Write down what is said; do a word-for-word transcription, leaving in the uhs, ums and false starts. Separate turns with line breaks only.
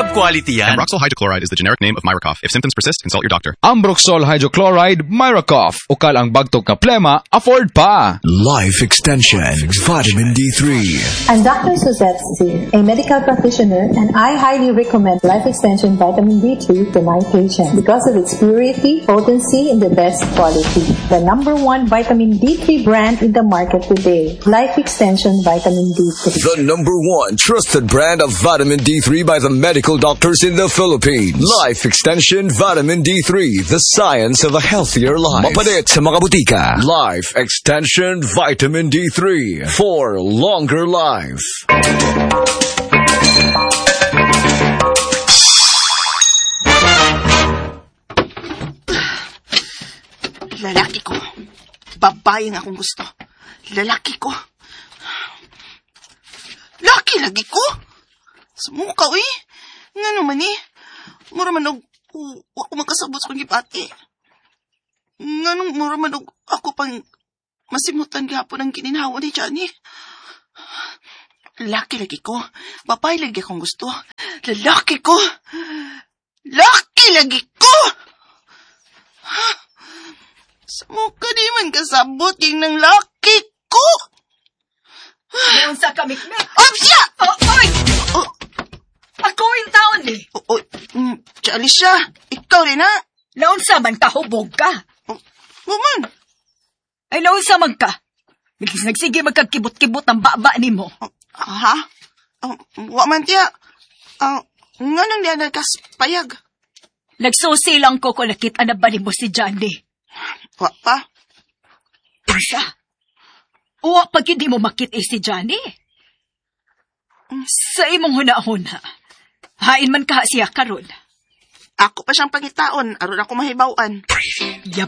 Top quality yan.
Ambroxol hydrochloride is the generic name of Myracough. If symptoms persist, consult your doctor.
Ambroxol hydrochloride, Myracough. Ukal ang bagtog ka plema, afford pa.
Life Extension, Vitamin D three.
I'm Doctor Suzette C., a medical practitioner, and I highly recommend Life Extension Vitamin D three to my patients because of its purity, potency, and the best quality. The number one vitamin D three brand in the market today, Life Extension Vitamin D three.
The number one trusted brand of vitamin D three by the medical doctors in the Philippines. Life Extension Vitamin D three, the science of a healthier life. Mapalit sa mga butika. Life Extension Vitamin D three for longer life.
Lalaki ko. Babae nga akong gusto. Lalaki ko. Laki lagi ko. Sumukaw eh. Nga naman eh. Mura man og uh, ako magkasabot sa kong gipati. Nga nung mura man og ako pang masimutan gapon ang gininhawa ni Johnny. Laki lagi ko. Babae lagi akong gusto. Lalaki ko. Laki lagi ko. Sumuka di man kasabot yung ng laki ko.
Ngayon sa kamikmik.
Oh, siya!
Oh, oy!
Oh,
Ako yung taon eh.
oh, oh, mm, si Alicia, ikaw rin ha?
Naon sa man kahubog ka.
Oh, woman.
Ay naon sa man ka. Bigis nagsige magkakibot-kibot ang baba ni mo.
Oh, ha? Oh, wa man tiya. Oh, nga nang diyan nagkaspayag.
Nagsusi lang ko kung nakita na ba ni mo si Johnny.
Wa pa.
Isa. Uwa pag hindi mo makit eh si Johnny. Sa imong huna-huna, hain man ka siya karon.
Ako pa siyang pangitaon, aron ako mahibawan.